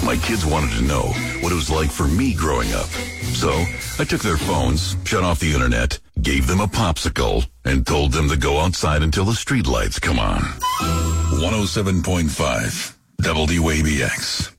My kids wanted to know what it was like for me growing up. So I took their phones, shut off the internet, gave them a popsicle, and told them to go outside until the streetlights come on. 107.5 WABX.